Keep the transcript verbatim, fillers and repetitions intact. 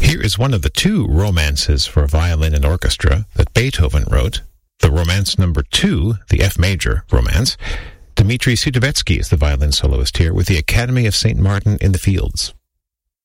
Here is one of the two romances for violin and orchestra that Beethoven wrote, the Romance Number Two, the F major romance. Dmitri Sudebetsky is the violin soloist here with the Academy of Saint Martin in the Fields.